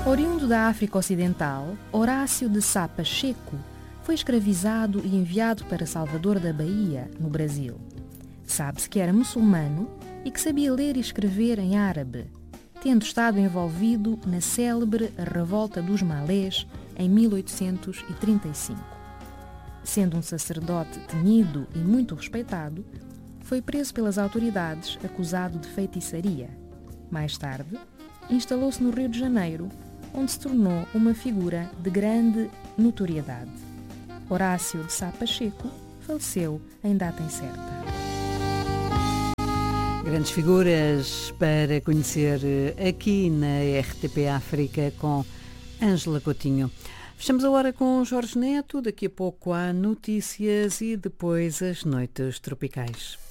Oriundo da África Ocidental, Horácio de Sá Pacheco foi escravizado e enviado para Salvador da Bahia, no Brasil. Sabe-se que era muçulmano e que sabia ler e escrever em árabe, tendo estado envolvido na célebre Revolta dos Malês em 1835. Sendo um sacerdote temido e muito respeitado, foi preso pelas autoridades acusado de feitiçaria. Mais tarde, instalou-se no Rio de Janeiro, onde se tornou uma figura de grande notoriedade. Horácio de Sá Pacheco faleceu em data incerta. Grandes figuras para conhecer aqui na RTP África com Ângela Coutinho. Fechamos a hora com Jorge Neto, daqui a pouco há notícias e depois as noites tropicais.